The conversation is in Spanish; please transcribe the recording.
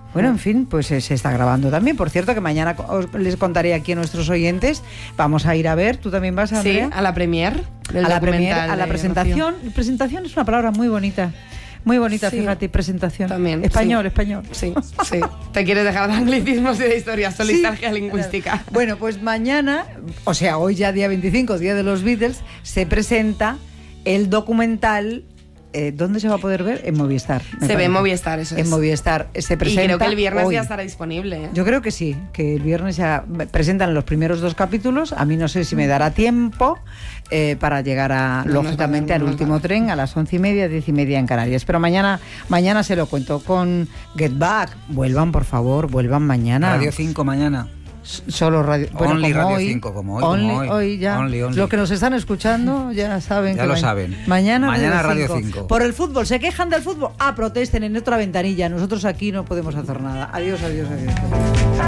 Bueno, en fin, pues se está grabando también. Por cierto, que mañana les contaré aquí a nuestros oyentes. Vamos a ir a ver. ¿Tú también vas, Andrea? Sí, a la premier. A la presentación. Presentación es una palabra muy bonita. Muy bonita, sí. Fíjate, presentación. También. Español, sí. Español. Sí, sí. Te quieres dejar de anglicismos y de historia, nostalgia lingüística. Bueno, pues mañana, o sea, hoy ya día 25, día de los Beatles, se presenta el documental. ¿Dónde se va a poder ver? En Movistar. Se ve en Movistar, eso es. En Movistar se presenta. Y creo que el viernes hoy. Ya estará disponible. Yo creo que sí, que el viernes ya presentan los primeros 2 capítulos. A mí no sé si me dará tiempo para llegar lógicamente al último tren a las 11:30, 10:30 en Canarias. Pero mañana se lo cuento con Get Back. Vuelvan, por favor, vuelvan mañana. Radio 5 mañana. Solo radio. Bueno, Only como Radio hoy, 5, como hoy. Hoy ya. Only. Los que nos están escuchando ya saben. Ya lo saben. Mañana Radio 5. Por el fútbol. ¿Se quejan del fútbol? Protesten en otra ventanilla. Nosotros aquí no podemos hacer nada. Adiós.